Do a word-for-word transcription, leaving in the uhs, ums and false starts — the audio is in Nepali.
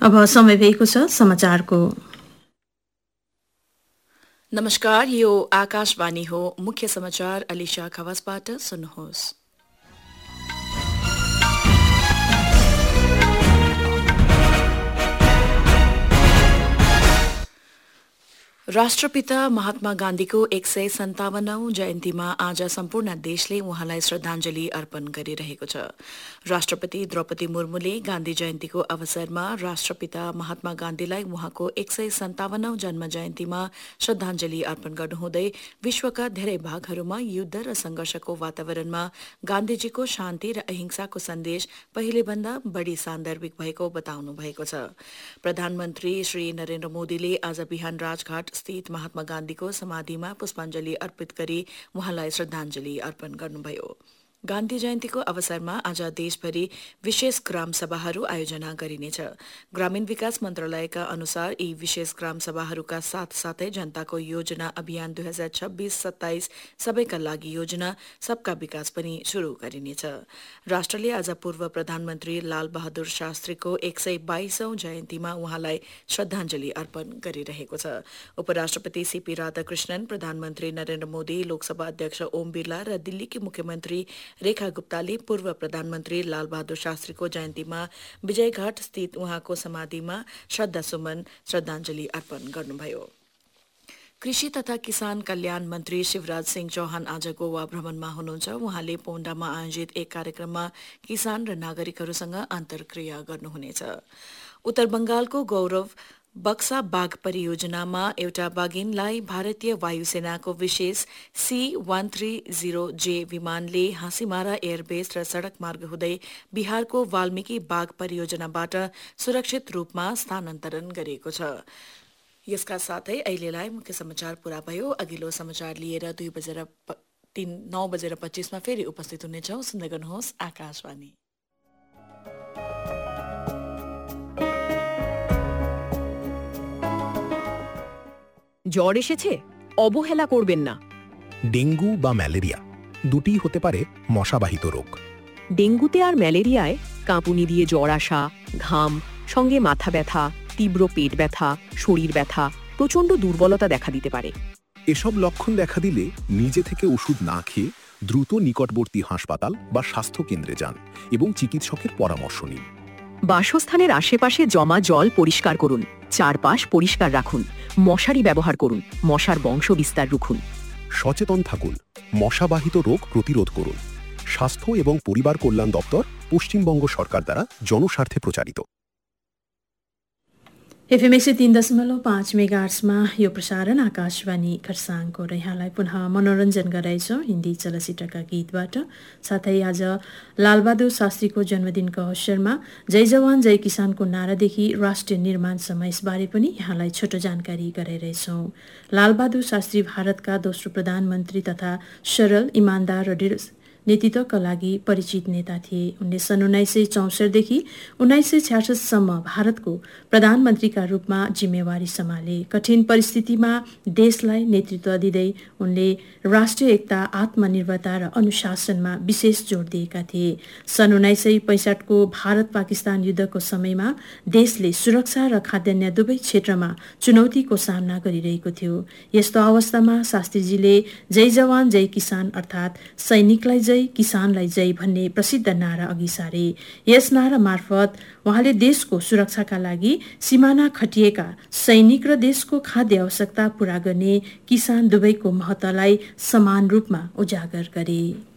अब समय भएको छ समाचारको। नमस्कार, यो आकाशवाणी हो। मुख्य समाचार अलिशा खवासबाट सुन्नुहोस्। राष्ट्रपिता महात्मा गान्धीको एक सय सन्तावन्नौं जयन्तीमा आज सम्पूर्ण देशले उहाँलाई श्रद्धाञ्जलि अर्पण गरिरहेको छ। राष्ट्रपति द्रौपदी मुर्मुले गान्धी जयन्तीको अवसरमा राष्ट्रपिता महात्मा गान्धीलाई उहाँको एक सय सन्तावन्नौं जन्म जयन्तीमा श्रद्धाञ्जलि अर्पण गर्नुहुँदै विश्वका धेरै भागहरूमा युद्ध र संघर्षको वातावरणमा गान्धीजीको शान्ति र अहिंसाको सन्देश पहिलेभन्दा बढ़ी सान्दर्भिक भएको बताउनु भएको छ। प्रधानमन्त्री श्री नरेन्द्र मोदीले आज बिहान राजघाट स्थित महात्मा गान्धीको समाधिमा पुष्पाञ्जली अर्पित गरी उहाँलाई श्रद्धाञ्जलि अर्पण गर्नुभयो। गान्धी जयन्तीको अवसरमा आज देशभरि विशेष ग्राम सभाहरू आयोजना गरिनेछ। ग्रामीण विकास मन्त्रालयका अनुसार यी विशेष ग्राम सभाहरूका साथसाथै जनताको योजना अभियान दुई हजार छब्बीस सत्ताइस सबैका लागि योजना सबका विकास पनि शुरू गरिनेछ। राष्ट्रले आज पूर्व प्रधानमन्त्री लाल बहादुर शास्त्रीको एक सय बाइसौं जयन्तीमा उहाँलाई श्रद्धाञ्जलि अर्पण गरिरहेको छ। उपराष्ट्रपति सीपी राधाकृष्णन, प्रधानमन्त्री नरेन्द्र मोदी, लोकसभा अध्यक्ष ओम बिरला र दिल्लीकी मुख्यमन्त्री रेखा गुप्ताले पूर्व प्रधानमन्त्री लाल बहादुर शास्त्रीको जयन्तीमा विजयघाट स्थित उहाँको समाधिमा श्रद्धासुमन श्रद्धाञ्जलि अर्पण गर्नुभयो। कृषि तथा किसान कल्याण मन्त्री शिवराज सिंह चौहान आज गोवा भ्रमणमा हुनुहुन्छ। उहाँले पोन्डामा आयोजित एक कार्यक्रममा किसान र नागरिकहरूसँग अन्तर्क्रिया गर्नुहुनेछ। उत्तर बंगालको गौरव बक्सा बाघ परियोजनामा एउटा बाघिनलाई भारतीय वायुसेनाको विशेष सी एक तीस जे विमानले हाँसीमारा एयरबेस र सड़क मार्ग हुँदै बिहारको वाल्मीकि बाघ परियोजनाबाट सुरक्षित रूपमा स्थानान्तरण गरेको छ। यसका साथै अहिलेलाई मुख्य समाचार पूरा भयो। अघिल्लो समाचार लिएर दुई बजेर तीन नौ बजेर पच्चीसमा फेरि उपस्थित हुनेछौं। सुन्दै गर्नुहोस् आकाशवाणी। জ্বর এসেছে, অবহেলা করবেন না। ডেঙ্গু বা ম্যালেরিয়া দুটি হতে পারে মশাবাহিত রোগ। ডেঙ্গুতে আর ম্যালেরিয়ায় কাঁপুনি দিয়ে জ্বর আসা, ঘাম, সঙ্গে মাথা ব্যথা, তীব্র পেট ব্যথা, শরীর ব্যথা, প্রচণ্ড দুর্বলতা দেখা দিতে পারে। এসব লক্ষণ দেখা দিলে নিজে থেকে ওষুধ না খেয়ে দ্রুত নিকটবর্তী হাসপাতাল বা স্বাস্থ্য কেন্দ্রে যান এবং চিকিৎসকের পরামর্শ নিন। বাসস্থানের আশেপাশে জমা জল পরিষ্কার করুন, চারপাশ পরিষ্কার রাখুন, মশারি ব্যবহার করুন, মশার বংশ বিস্তার রুখুন। সচেতন থাকুন, মশাবাহিত রোগ প্রতিরোধ করুন। স্বাস্থ্য এবং পরিবার কল্যাণ দপ্তর, পশ্চিমবঙ্গ সরকার দ্বারা জনস্বার্থে প্রচারিত। एफएम एक सय तीन दशमलव पाँच मेगाहर्ट्जमा यो प्रसारण आकाशवाणी खरसाङको र यहाँलाई पुनः मनोरञ्जन गराइछौँ हिन्दी चलचित्रका गीतबाट। साथै आज लालबहादुर शास्त्रीको जन्मदिनको अवसरमा जय जवान जय किसानको नारादेखि राष्ट्रिय निर्माणसम्म यसबारे पनि यहाँलाई छोटो जानकारी गराइरहेछौँ। लालबहादुर शास्त्री भारतका दोस्रो प्रधानमन्त्री तथा सरल, इमान्दार र दृढ नेतृत्वका लागि परिचित नेता थिए। उनले सन् उन्नाइस सय चौसठदेखि उन्नाइस सय छ्यासठसम्म भारतको प्रधानमन्त्रीका रूपमा जिम्मेवारी सम्हाले। कठिन परिस्थितिमा देशलाई नेतृत्व दिँदै उनले राष्ट्रिय एकता, आत्मनिर्भरता र अनुशासनमा विशेष जोड दिएका थिए। सन् उन्नाइस सय पैँसठको भारत पाकिस्तान युद्धको समयमा देशले सुरक्षा र खाद्यान्न दुवै क्षेत्रमा चुनौतीको सामना गरिरहेको थियो। यस्तो अवस्थामा शास्त्रीजीले जय जवान जय किसान अर्थात् सैनिकलाई जय, किसानलाई जय भन्ने प्रसिद्ध नारा अघि सारे। यस नारा मार्फत उहाँले देशको सुरक्षाका लागि सिमाना खटिएका सैनिक र देशको खाद्य आवश्यकता पूरा गर्ने किसान दुवैको महत्त्वलाई समान रूपमा उजागर गरे।